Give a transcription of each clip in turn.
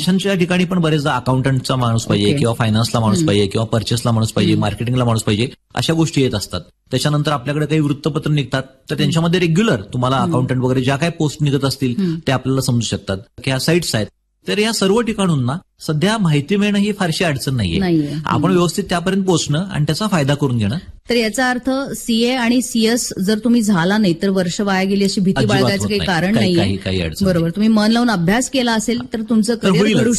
भाषांच्या ठिकाणी पण बरेचदा अकाउंटंटचा माणूस पाहिजे किंवा फायनान्सला माणूस पाहिजे किंवा परचेसला माणूस पाहिजे, मार्केटिंगला माणूस पाहिजे, अशा गोष्टी येत असतात. त्याच्यानंतर आपल्याकडे काही वृत्तपत्र निघतात, तर त्यांच्यामध्ये रेग्युलर तुम्हाला अकाउंटंट वगैरे ज्या काही पोस्ट निघत असतील ते आपल्याला समजू शकतात की ह्या साईट्स आहेत. तर या सर्व ठिकाणूंना सध्या माहिती मिळणं ही फारशी अडचण नाहीये. आपण व्यवस्थित त्यापर्यंत पोहोचणं आणि त्याचा फायदा करून घेणं. तर याचा अर्थ सीए आणि सीएस जर तुम्ही झाला नाही तर वर्ष वाया गेली अशी भीती बाळगायचं काही कारण नाहीये. बरोबर, तुम्ही मन लावून अभ्यास केला असेल तर तुमचं करिअर घडू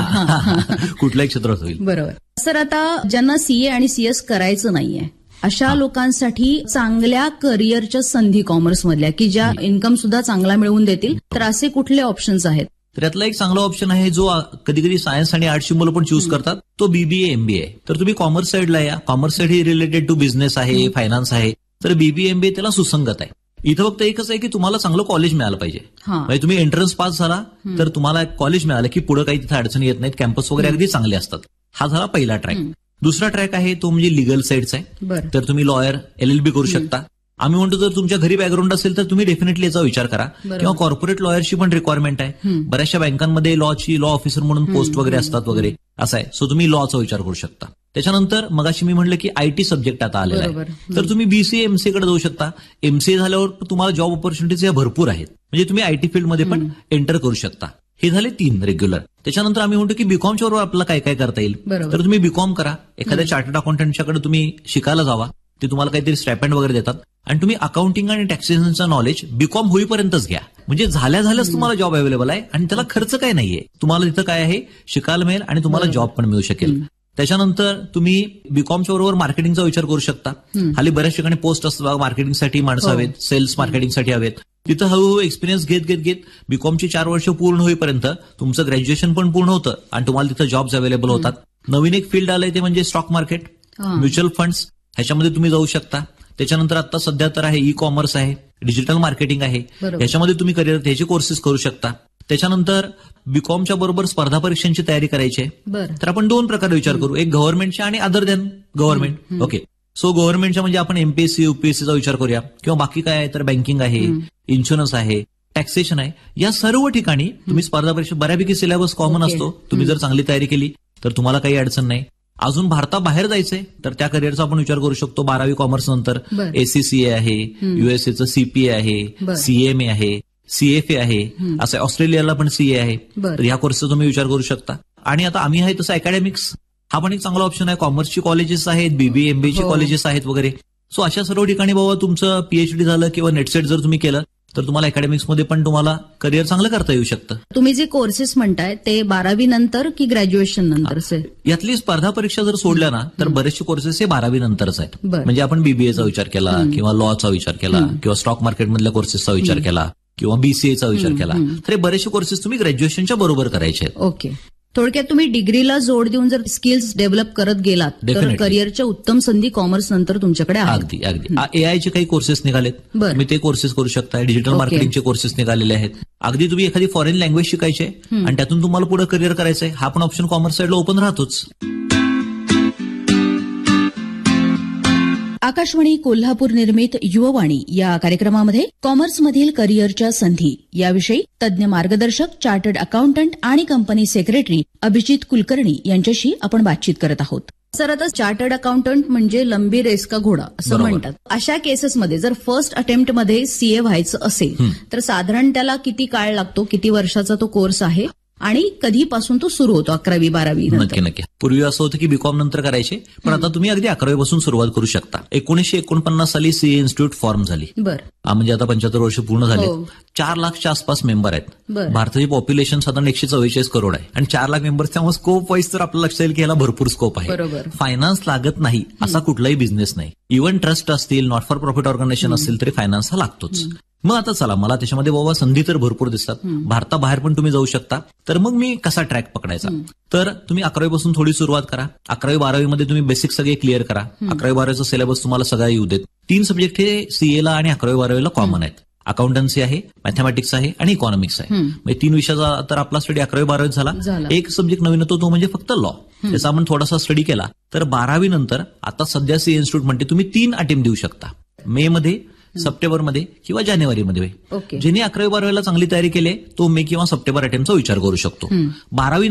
शकतं. कुठल्याही क्षेत्रात होईल. बरोबर. सर, आता ज्यांना सीए आणि सीएस करायचं नाहीये अशा लोकांसाठी चांगल्या करिअरच्या संधी कॉमर्समधल्या की ज्या इन्कम सुद्धा चांगला मिळवून देतील, तर असे कुठले ऑप्शन्स आहेत? तर यातला एक चांगला ऑप्शन आहे जो कधी कधी सायन्स आणि आर्ट्सची मुलं पण चूज करतात, तो बीबीए एमबीए. तर तुम्ही कॉमर्स साईडला या. Commerce side he related to business आहे, फायनान्स आहे, तर बीबीए एमबीए त्याला सुसंगत आहे. इथं फक्त एकच आहे की तुम्हाला चांगलं कॉलेज मिळालं पाहिजे. म्हणजे तुम्ही एंट्रन्स पास झाला तर तुम्हाला कॉलेज मिळालं की पुढे काही तिथे अडचणी येत नाहीत, कॅम्पस वगैरे अगदी चांगले असतात. हा झाला पहिला ट्रॅक. दुसरा ट्रॅक आहे तो म्हणजे लिगल साईडचा आहे. तर तुम्ही लॉयर, एलएलबी करू शकता. आम्ही म्हणतो जर तुमच्या घरी बॅकग्राऊंड असेल तर तुम्ही डेफिनेटली याचा विचार करा. किंवा कॉर्पोरेट लॉयरची पण रिक्वायरमेंट आहे. बऱ्याचशा बँकांमध्ये लॉ ऑफिसर म्हणून पोस्ट वगैरे असतात वगैरे असं आहे. सो तुम्ही लॉचा विचार करू शकता. त्याच्यानंतर मगाशी मी म्हटलं की आयटी सब्जेक्ट आता आलेला आहे, तर तुम्ही बीसीए एमसीए कडे जाऊ शकता. एमसीए झाल्यावर तुम्हाला जॉब ऑपॉर्च्युनिटीज या भरपूर आहेत, म्हणजे तुम्ही आयटी फील्डमध्ये पण एंटर करू शकता. हे झाले 3 रेग्युलर. त्याच्यानंतर आम्ही म्हणतो की बीकॉमच्या बरोबर आपल्याला काय काय करता येईल. तर तुम्ही बीकॉम करा. एखाद्या चार्टर्ड अकाउंटंटच्याकडे तुम्ही शिकायला जावा. ते तुम्हाला काहीतरी स्टायपेंड वगैरे देतात आणि तुम्ही अकाउंटिंग आणि टॅक्सेशनचं नॉलेज बीकॉम होईपर्यंतच घ्या. म्हणजे झाल्याच तुम्हाला जॉब अवेलेबल आहे आणि त्याला खर्च काय नाहीये. तुम्हाला तिथं काय आहे शिकायला मिळेल आणि तुम्हाला जॉब पण मिळू शकेल. त्याच्यानंतर तुम्ही बीकॉमच्या बरोबर मार्केटिंगचा विचार करू शकता. खाली बऱ्याच ठिकाणी पोस्ट असतात मार्केटिंगसाठी माणसं हवेत, सेल्स मार्केटिंगसाठी हवेत. तिथं हळूहळू एक्सपिरियन्स घेत बीकॉमची 4 वर्ष पूर्ण होईपर्यंत तुमचं ग्रॅज्युएशन पण पूर्ण होतं आणि तुम्हाला तिथं जॉब्स अवेलेबल होतात. नवीन एक फील्ड आलंय ते म्हणजे स्टॉक मार्केट, म्युच्युअल फंड्स, ह्याच्यामध्ये तुम्ही जाऊ शकता. त्याच्यानंतर आता सध्या तर आहे ई कॉमर्स आहे, डिजिटल मार्केटिंग आहे, ह्याच्यामध्ये तुम्ही करिअर ह्याचे कोर्सेस करू शकता. त्याच्यानंतर बीकॉमच्या बरोबर स्पर्धा परीक्षांची तयारी करायची आहे, तर आपण 2 प्रकारे विचार करू, एक गव्हर्नमेंटच्या आणि other than government. Okay, so गव्हर्नमेंटच्या म्हणजे आपण एमपीएससी युपीएससीचा विचार करूया, किंवा बाकी काय आहे तर बँकिंग आहे, इन्शुरन्स आहे, टॅक्सेशन आहे. या सर्व ठिकाणी तुम्ही स्पर्धा परीक्षा बऱ्यापैकी सिलेबस कॉमन असतो. तुम्ही जर चांगली तयारी केली तर तुम्हाला काही अडचण नाही. अजून भारताबाहेर जायचंय तर त्या करिअरचा आपण विचार करू शकतो. 12वी कॉमर्स नंतर एसीसीए आहे, युएसएचं सीपीए आहे, सीएमए आहे, सीएफए आहे, असं ऑस्ट्रेलियाला पण सीए आहे. तर ह्या कोर्सचा तुम्ही विचार करू शकता. आणि आता आम्ही आहे तसं अकॅडमिक्स हा पण एक चांगला ऑप्शन आहे. कॉमर्सची कॉलेजेस आहेत, बीबीए एमबीएची कॉलेजेस आहेत वगैरे. सो अशा सर्व ठिकाणी बाबा तुमचं पीएचडी झालं किंवा नेटसेट जर तुम्ही केलं तर तुम्हाला अकॅडमिक्समध्ये पण तुम्हाला करिअर चांगलं करता येऊ शकतं. तुम्ही जे कोर्सेस म्हणताय ते 12वी नंतर की ग्रॅज्युएशन नंतर? यातली स्पर्धा परीक्षा जर सोडल्या ना तर बरेचसे कोर्सेस हे 12वी नंतरच आहेत. म्हणजे आपण बीबीएचा विचार केला किंवा लॉचा विचार केला किंवा स्टॉक मार्केटमधल्या कोर्सेसचा विचार केला किंवा बीसीएचा विचार केला तर हे बरेचसे कोर्सेस तुम्ही ग्रॅज्युएशनच्या बरोबर करायचे आहेत. ओके, थोडक्यात तुम्ही डिग्रीला जोड देऊन जर स्किल्स डेव्हलप करत गेलात तर करिअरच्या उत्तम संधी कॉमर्स नंतर तुमच्याकडे आहेत. अगदी एआयचे काही कोर्सेस निघालेत, तुम्ही ते कोर्सेस करू शकता. डिजिटल मार्केटिंगचे कोर्सेस निघालेले आहेत. अगदी तुम्ही एखादी फॉरेन लँग्वेज शिकायची आणि त्यातून तुम्हाला पुढे करिअर करायचंय, हा पण ऑप्शन कॉमर्स साईडला ओपन राहतोच. आकाशवाणी कोल्हापूर निर्मित युववाणी या कार्यक्रमामध्ये कॉमर्समधील करिअरच्या संधी याविषयी तज्ज्ञ मार्गदर्शक, चार्टर्ड अकाउंटंट आणि कंपनी सेक्रेटरी अभिजित कुलकर्णी यांच्याशी आपण बातचीत करत आहोत. सर, आता चार्टर्ड अकाउंटंट म्हणजे लंबी रेस का घोडा असं म्हणतात. अशा केसेसमध्ये जर फर्स्ट अटेम्प्टमध्ये सीए व्हायचं असेल तर साधारण त्याला किती काळ लागतो, किती वर्षाचा तो कोर्स आहे आणि कधीपासून तो सुरू होतो? 11वी 12वी? नक्की. पूर्वी असं होतं की बीकॉम नंतर करायचे, पण आता तुम्ही अगदी 11वी पासून सुरुवात करू शकता. 1949 साली सीए इन्स्टिट्यूट फॉर्म झाली. म्हणजे आता 75 वर्ष पूर्ण झाले. 4 लाखच्या आसपास मेंबर आहेत. भारताची पॉप्युलेशन साधारण 144 करोड आहे आणि 4 लाख मेंबर्स, त्यामुळे स्कोप वाईज तर आपल्याला लक्षात येईल की याला भरपूर स्कोप आहे. फायनान्स लागत नाही असा कुठलाही बिझनेस नाही. इव्हन ट्रस्ट असतील, नॉट फॉर प्रॉफिट ऑर्गनायझेशन असतील तरी फायनान्स हा लागतोच. मग आता चला, मला त्याच्यामध्ये बाबा संधी तर भरपूर दिसतात. भारताबाहेर पण तुम्ही जाऊ शकता. तर मग मी कसा ट्रॅक पकडायचा? तर तुम्ही 11वी पासून थोडी सुरुवात करा. 11वी 12वी मध्ये तुम्ही बेसिक सगळे क्लिअर करा. 11वी 12वीचा सिलेबस तुम्हाला सगळा येऊ देत. 3 सब्जेक्ट हे सीएला आणि 11वी 12वीला कॉमन आहेत. अकाउंटन्सी आहे, मॅथमॅटिक्स आहे आणि इकॉनॉमिक्स आहे. म्हणजे 3 विषयाचा तर आपला स्टडी 11वी 12वीत झाला. एक सब्जेक्ट नवीन होतो तो म्हणजे फक्त लॉ. त्याचा आपण थोडासा स्टडी केला तर 12वी नंतर आता सध्या सीए इन्स्टिट्यूट म्हणते तुम्ही 3 अटेम्प्ट देऊ शकता. मे मध्ये, सप्टेंबरमध्ये किंवा जानेवारीमध्ये. ज्यांनी 11वी 12वीला चांगली तयारी केली तो मे किंवा सप्टेंबर अटेम्प्टचा विचार करू शकतो. 12वी